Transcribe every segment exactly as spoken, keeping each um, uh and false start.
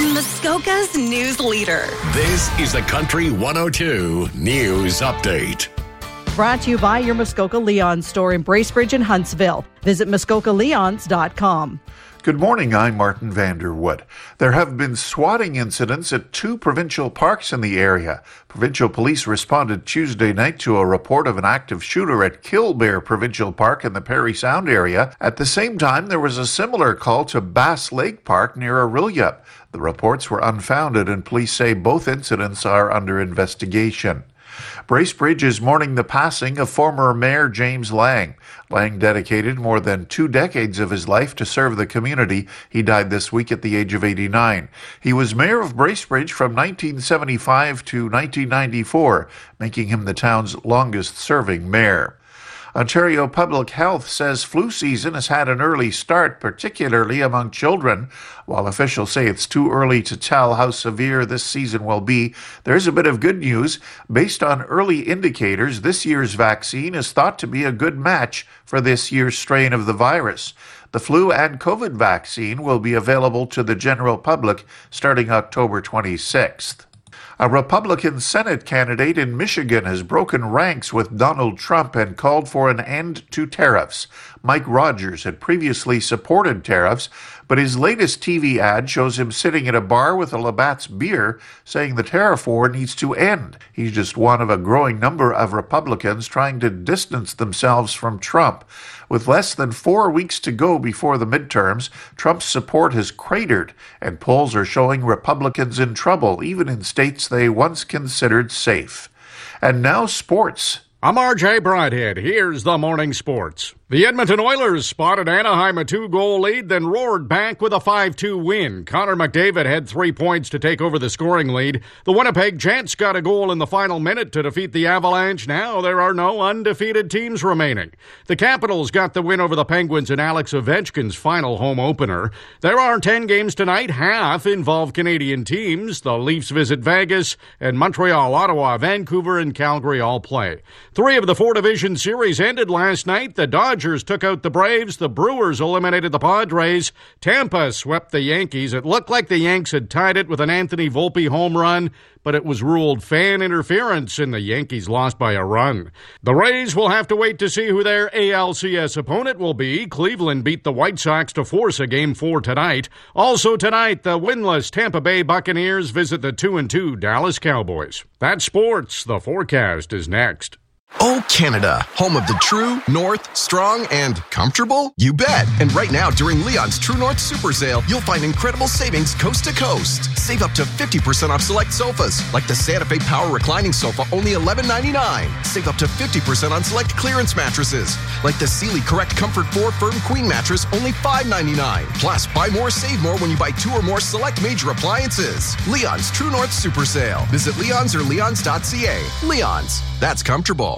from Muskoka's news leader. This is the Country one oh two News Update. Brought to you by your Muskoka Leon store in Bracebridge and Huntsville. Visit muskoka leons dot com. Good morning, I'm Martin Vanderwood. There have been swatting incidents at two provincial parks in the area. Provincial police responded Tuesday night to a report of an active shooter at Killbear Provincial Park in the Parry Sound area. At the same time, there was a similar call to Bass Lake Park near Orillia. The reports were unfounded, and police say both incidents are under investigation. Bracebridge is mourning the passing of former Mayor James Lang. Lang dedicated more than two decades of his life to serve the community. He died this week at the age of eighty-nine. He was mayor of Bracebridge from nineteen seventy-five to nineteen ninety-four, making him the town's longest-serving mayor. Ontario Public Health says flu season has had an early start, particularly among children. While officials say it's too early to tell how severe this season will be, there's a bit of good news. Based on early indicators, this year's vaccine is thought to be a good match for this year's strain of the virus. The flu and COVID vaccine will be available to the general public starting October twenty-sixth. A Republican Senate candidate in Michigan has broken ranks with Donald Trump and called for an end to tariffs. Mike Rogers had previously supported tariffs, but his latest T V ad shows him sitting at a bar with a Labatt's beer, saying the tariff war needs to end. He's just one of a growing number of Republicans trying to distance themselves from Trump. With less than four weeks to go before the midterms, Trump's support has cratered, and polls are showing Republicans in trouble, even in states they once considered safe. And now sports. I'm R J Broadhead. Here's the morning sports. The Edmonton Oilers spotted Anaheim a two-goal lead, then roared back with a five two win. Connor McDavid had three points to take over the scoring lead. The Winnipeg Jets got a goal in the final minute to defeat the Avalanche. Now there are no undefeated teams remaining. The Capitals got the win over the Penguins in Alex Ovechkin's final home opener. There are ten games tonight. Half involve Canadian teams. The Leafs visit Vegas, and Montreal, Ottawa, Vancouver, and Calgary all play. Three of the four division series ended last night. The Dodgers took out the Braves. The Brewers eliminated the Padres. Tampa swept the Yankees. It looked like the Yanks had tied it with an Anthony Volpe home run, but it was ruled fan interference, and the Yankees lost by a run. The Rays will have to wait to see who their A L C S opponent will be. Cleveland beat the White Sox to force a Game four tonight. Also tonight, the winless Tampa Bay Buccaneers visit the two and two Dallas Cowboys. That's sports. The forecast is next. Oh, Canada, home of the true, north, strong, and comfortable? You bet. And right now, during Leon's True North Super Sale, you'll find incredible savings coast to coast. Save up to fifty percent off select sofas, like the Santa Fe Power Reclining Sofa, only eleven ninety-nine. Save up to fifty percent on select clearance mattresses, like the Sealy Correct Comfort four Firm Queen Mattress, only five ninety-nine. Plus, buy more, save more when you buy two or more select major appliances. Leon's True North Super Sale. Visit Leon's or leons dot c a. Leon's. That's comfortable.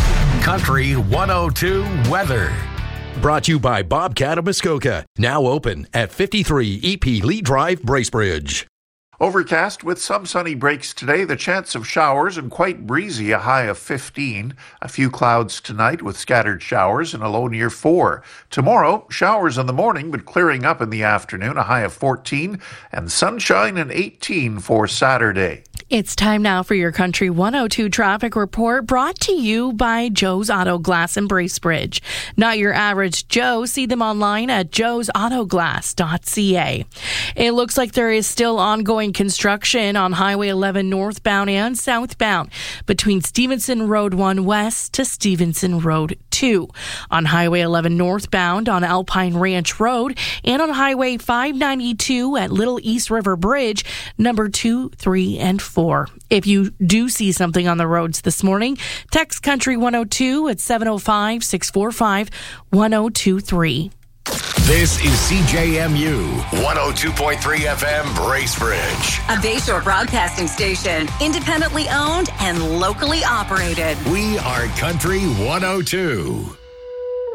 Country one oh two weather. Brought to you by Bobcat of Muskoka. Now open at fifty-three E P Lee Drive, Bracebridge. Overcast with some sunny breaks today, the chance of showers and quite breezy, a high of fifteen. A few clouds tonight with scattered showers and a low near four. Tomorrow, showers in the morning but clearing up in the afternoon, a high of fourteen, and sunshine and eighteen for Saturday. It's time now for your Country one oh two traffic report, brought to you by Joe's Auto Glass in Bracebridge. Not your average Joe. See them online at joes auto glass dot c a. It looks like there is still ongoing construction on Highway eleven northbound and southbound between Stevenson Road one west to Stevenson Road two. On Highway eleven northbound on Alpine Ranch Road and on Highway five ninety-two at Little East River Bridge, number two, three, and four. If you do see something on the roads this morning, text Country one oh two at seven oh five, six four five, one oh two three. This is C J M U one oh two point three F M Bracebridge. A Bayshore broadcasting station, independently owned and locally operated. We are Country one oh two.